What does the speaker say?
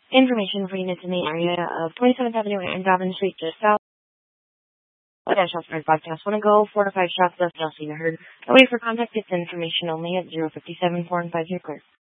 Information for units in the area of 27th Avenue and Dobbin Street, just south. Shots fired broadcast. Want to go 4 to 5 shots left. I'll see you heard. Away for contact. It's information only at 057 4 and 5 clear.